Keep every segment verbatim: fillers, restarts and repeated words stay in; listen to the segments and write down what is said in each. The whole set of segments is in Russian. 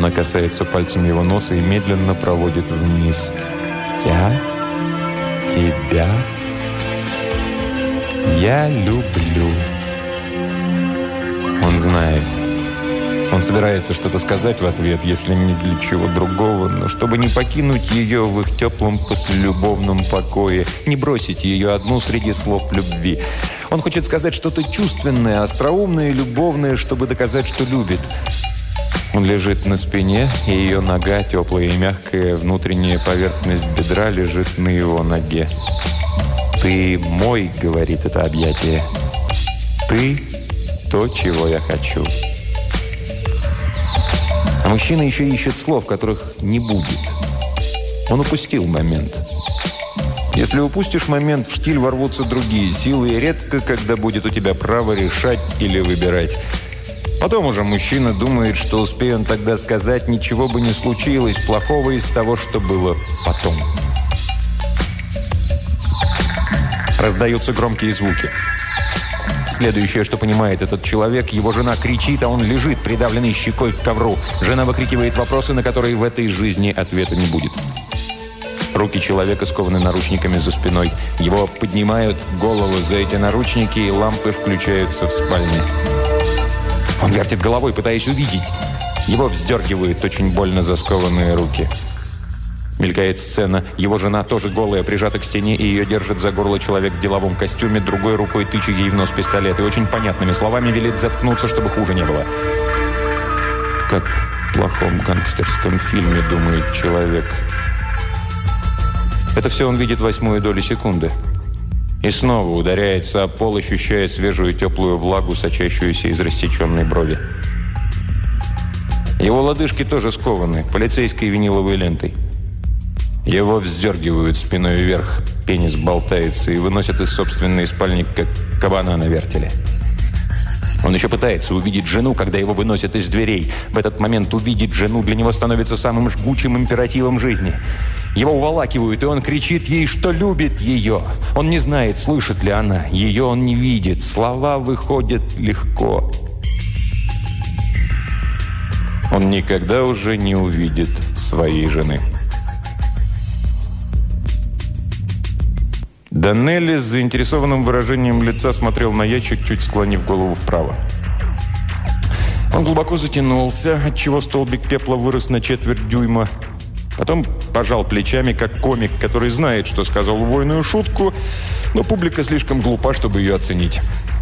Она касается пальцем его носа и медленно проводит вниз. «Я тебя я люблю». Он знает. Он собирается что-то сказать в ответ, если не для чего другого, но чтобы не покинуть ее в их теплом послелюбовном покое, не бросить ее одну среди слов любви. Он хочет сказать что-то чувственное, остроумное, любовное, чтобы доказать, что любит. Он лежит на спине, и ее нога, теплая и мягкая, внутренняя поверхность бедра лежит на его ноге. «Ты мой», — говорит это объятие. «Ты то, чего я хочу». А мужчина еще ищет слов, которых не будет. Он упустил момент. Если упустишь момент, в штиль ворвутся другие силы, и редко, когда будет у тебя право решать или выбирать. Потом уже мужчина думает, что успеет он тогда сказать, ничего бы не случилось плохого из того, что было потом. Раздаются громкие звуки. Следующее, что понимает этот человек, его жена кричит, а он лежит, придавленный щекой к ковру. Жена выкрикивает вопросы, на которые в этой жизни ответа не будет. Руки человека скованы наручниками за спиной. Его поднимают голову за эти наручники, и лампы включаются в спальне. Он вертит головой, пытаясь увидеть. Его вздергивают очень больно заскованные руки. Мелькает сцена. Его жена тоже голая, прижата к стене, и ее держит за горло человек в деловом костюме, другой рукой тыча ей в нос пистолет и очень понятными словами велит заткнуться, чтобы хуже не было. Как в плохом гангстерском фильме, думает человек. Это все он видит восьмую долю секунды. И снова ударяется о пол, ощущая свежую теплую влагу, сочащуюся из рассеченной брови. Его лодыжки тоже скованы полицейской виниловой лентой. Его вздергивают спиной вверх, пенис болтается и выносят из собственной спальни, как кабана на вертеле. Он еще пытается увидеть жену, когда его выносят из дверей. В этот момент увидеть жену для него становится самым жгучим императивом жизни. Его уволакивают, и он кричит ей, что любит ее. Он не знает, слышит ли она. Ее он не видит. Слова выходят легко. Он никогда уже не увидит своей жены. Данелли с заинтересованным выражением лица смотрел на ящик, чуть склонив голову вправо. Он глубоко затянулся, отчего столбик пепла вырос на четверть дюйма. Потом пожал плечами, как комик, который знает, что сказал убойную шутку, но публика слишком глупа, чтобы ее оценить.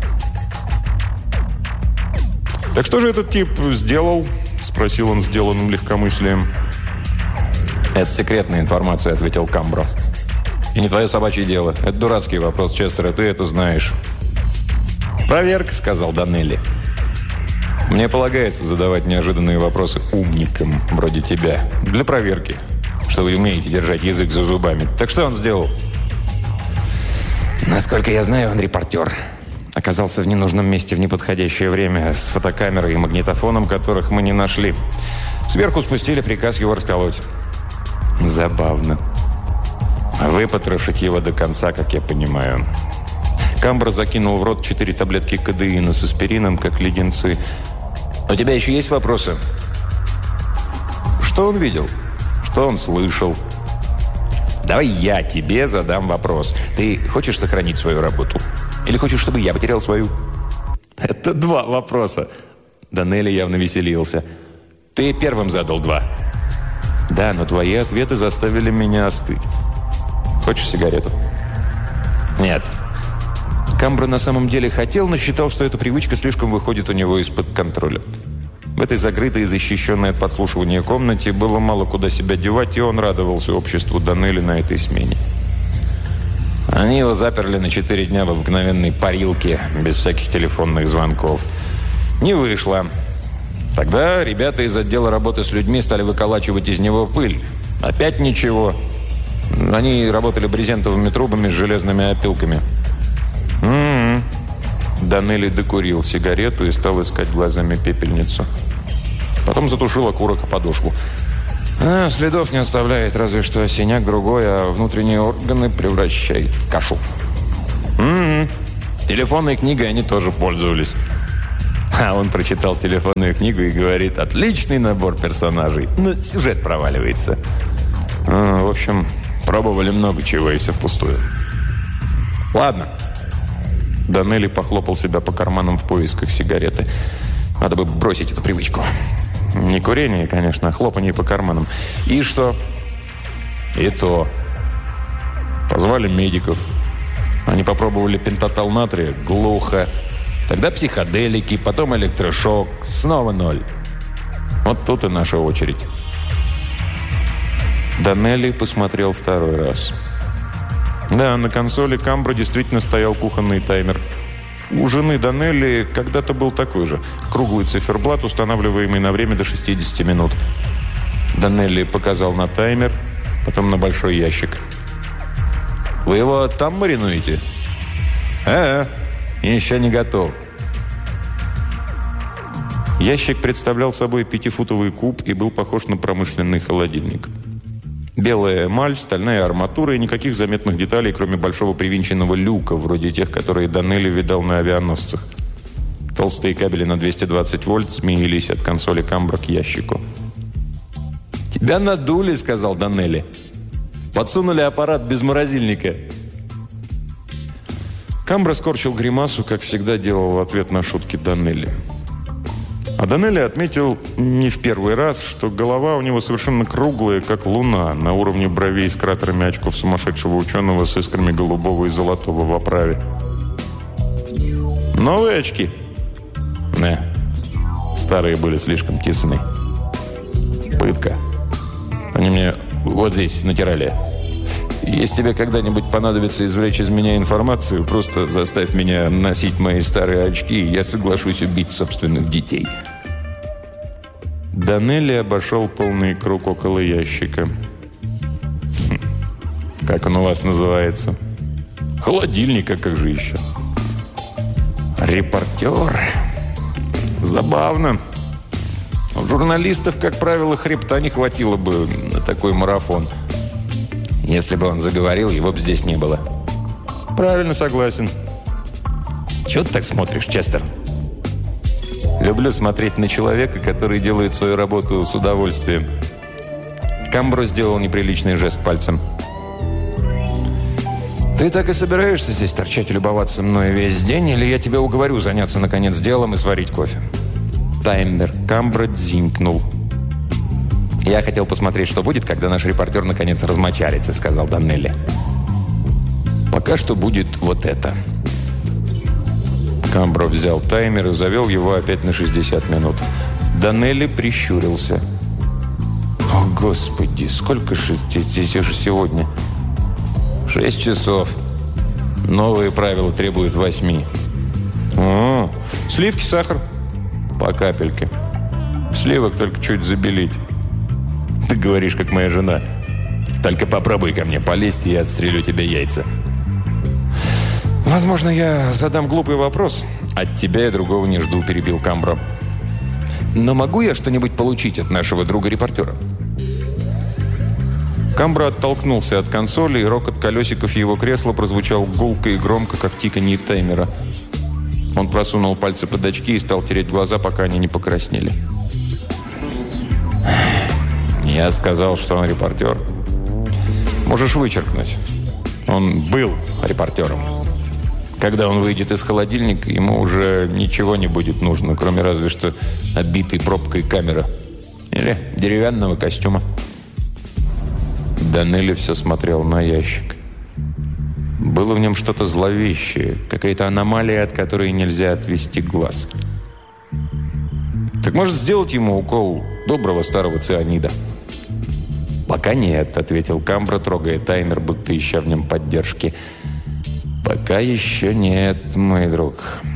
«Так что же этот тип сделал?» – спросил он сделанным легкомыслием. «Это секретная информация», – ответил Камбро. «И не твое собачье дело. Это дурацкий вопрос, Честер, ты это знаешь». «Проверка», — сказал Данелли. «Мне полагается задавать неожиданные вопросы умникам, вроде тебя, для проверки, что вы умеете держать язык за зубами. Так что он сделал?» «Насколько я знаю, он репортер. Оказался в ненужном месте в неподходящее время с фотокамерой и магнитофоном, которых мы не нашли. Сверху спустили приказ его расколоть». «Забавно. Выпотрошить его до конца, как я понимаю». Камбро закинул в рот четыре таблетки кодеина с аспирином, как леденцы. «У тебя еще есть вопросы?» «Что он видел? Что он слышал?» «Давай я тебе задам вопрос. Ты хочешь сохранить свою работу? Или хочешь, чтобы я потерял свою?» «Это два вопроса». Данелли явно веселился. «Ты первым задал два». «Да, но твои ответы заставили меня остыть. Хочешь сигарету?» «Нет». Камбро на самом деле хотел, но считал, что эта привычка слишком выходит у него из-под контроля. В этой закрытой и защищенной от подслушивания комнате было мало куда себя девать, и он радовался обществу Данелли на этой смене. Они его заперли на четыре дня в обыкновенной парилке, без всяких телефонных звонков. Не вышло. Тогда ребята из отдела работы с людьми стали выколачивать из него пыль. Опять ничего. Они работали брезентовыми трубами с железными опилками. «М-м-м». Данелли докурил сигарету и стал искать глазами пепельницу. Потом затушил окурок о подошву. А, следов не оставляет, разве что синяк другой, а внутренние органы превращает в кашу. «М-м». Телефонной книгой они тоже пользовались. А он прочитал телефонную книгу и говорит: отличный набор персонажей, но сюжет проваливается. Ну, в общем, пробовали много чего, и все впустую. Ладно. Данелли похлопал себя по карманам в поисках сигареты. Надо бы бросить эту привычку. Не курение, конечно, а хлопанье по карманам. И что? И то. Позвали медиков. Они попробовали пентатал натрия. Глухо. Тогда психоделики, потом электрошок. Снова ноль. Вот тут и наша очередь. Данелли посмотрел второй раз. Да, на консоли Камбро действительно стоял кухонный таймер. У жены Данелли когда-то был такой же. Круглый циферблат, устанавливаемый на время до шестидесяти минут. Данелли показал на таймер, потом на большой ящик. «Вы его там маринуете?» «А, еще не готов». Ящик представлял собой пятифутовый куб и был похож на промышленный холодильник. Белая эмаль, стальная арматура и никаких заметных деталей, кроме большого привинченного люка, вроде тех, которые Данелли видал на авианосцах. Толстые кабели на двести двадцать вольт змеились от консоли Камбро к ящику. «Тебя надули», — сказал Данелли. «Подсунули аппарат без морозильника». Камбро скорчил гримасу, как всегда делал в ответ на шутки Данелли. А Данелли отметил не в первый раз, что голова у него совершенно круглая, как луна, на уровне бровей с кратерами очков сумасшедшего ученого с искрами голубого и золотого в оправе. «Новые очки?» «Не, старые были слишком тесны. Пытка. Они мне вот здесь натирали. Если тебе когда-нибудь понадобится извлечь из меня информацию, просто заставь меня носить мои старые очки, и я соглашусь убить собственных детей». Данелли обошел полный круг около ящика. Хм. «Как он у вас называется?» «Холодильник, а как же еще?» «Репортер. Забавно. У журналистов, как правило, хребта не хватило бы на такой марафон. Если бы он заговорил, его бы здесь не было». «Правильно, согласен». «Чего ты так смотришь, Честер?» «Люблю смотреть на человека, который делает свою работу с удовольствием». Камбро сделал неприличный жест пальцем. «Ты так и собираешься здесь торчать и любоваться мной весь день, или я тебя уговорю заняться, наконец, делом и сварить кофе?» Таймер Камбро дзинькнул. «Я хотел посмотреть, что будет, когда наш репортер наконец размочалится», — сказал Данелли. «Пока что будет вот это». Камбро взял таймер и завел его опять на шестьдесят минут. Данелли прищурился. «О, Господи, сколько же здесь уже сегодня?» «Шесть часов. Новые правила требуют восьми». «О, сливки, сахар?» «По капельке. Сливок только чуть забелить». «Ты говоришь, как моя жена. Только попробуй ко мне полезть, и я отстрелю тебе яйца». «Возможно, я задам глупый вопрос. От тебя я другого не жду», — перебил Камбро. «Но могу я что-нибудь получить от нашего друга-репортера?» Камбро оттолкнулся от консоли, и рокот колесиков его кресла прозвучал гулко и громко, как тиканье таймера. Он просунул пальцы под очки и стал тереть глаза, пока они не покраснели. «Я сказал, что он репортер. Можешь вычеркнуть. Он был репортером. Когда он выйдет из холодильника, ему уже ничего не будет нужно, кроме разве что обитой пробкой камеры. Или деревянного костюма». Данелли все смотрел на ящик. Было в нем что-то зловещее, какая-то аномалия, от которой нельзя отвести глаз. «Так может, сделать ему укол доброго старого цианида?» «Пока нет», — ответил Камбро, трогая таймер, будто ища в нем поддержки. «Пока еще нет, мой друг».